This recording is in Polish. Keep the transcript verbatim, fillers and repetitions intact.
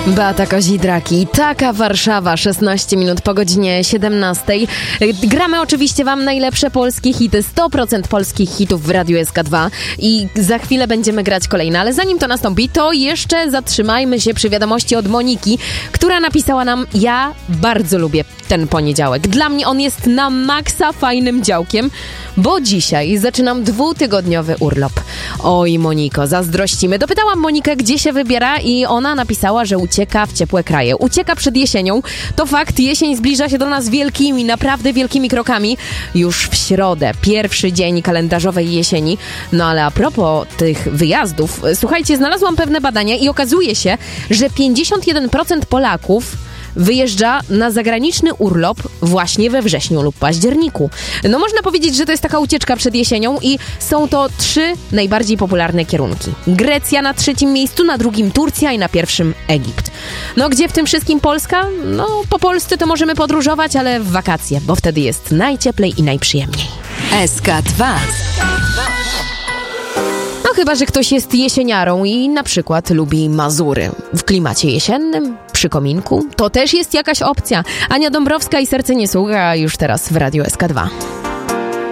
Beata Kozidraki, taka Warszawa, szesnaście minut po godzinie siedemnastej. Gramy oczywiście wam najlepsze polskie hity, sto procent polskich hitów w Radiu S K dwa i za chwilę będziemy grać kolejne, ale zanim to nastąpi, to jeszcze zatrzymajmy się przy wiadomości od Moniki, która napisała nam: ja bardzo lubię ten poniedziałek. Dla mnie on jest na maksa fajnym działkiem, bo dzisiaj zaczynam dwutygodniowy urlop. Oj, Moniko, zazdrościmy. Dopytałam Monikę, gdzie się wybiera i ona napisała, że ucieka w ciepłe kraje. Ucieka przed jesienią. To fakt, jesień zbliża się do nas wielkimi, naprawdę wielkimi krokami. Już w środę, pierwszy dzień kalendarzowej jesieni. No ale a propos tych wyjazdów, słuchajcie, znalazłam pewne badania i okazuje się, że pięćdziesiąt jeden procent Polaków wyjeżdża na zagraniczny urlop właśnie we wrześniu lub październiku. No można powiedzieć, że to jest taka ucieczka przed jesienią i są to trzy najbardziej popularne kierunki. Grecja na trzecim miejscu, na drugim Turcja i na pierwszym Egipt. No gdzie w tym wszystkim Polska? No po Polsce to możemy podróżować, ale w wakacje, bo wtedy jest najcieplej i najprzyjemniej. S K dwa. No chyba, że ktoś jest jesieniarą i na przykład lubi Mazury w klimacie jesiennym, przy kominku. To też jest jakaś opcja. Ania Dąbrowska i Serce nie słucha już teraz w Radiu S K dwa.